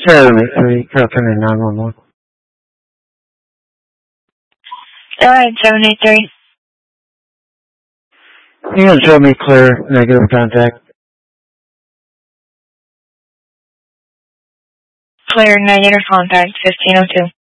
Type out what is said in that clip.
783, Carroll County 911. Alright, 783. You can show me clear negative contact. Clear negative contact, 1502.